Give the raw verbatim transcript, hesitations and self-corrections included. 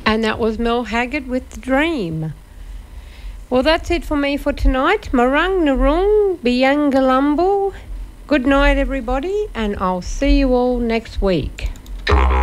And that was Mel Haggard with The Dream. Well, that's it for me for tonight. Marang Narung Biangalumbu. Good night, everybody, and I'll see you all next week.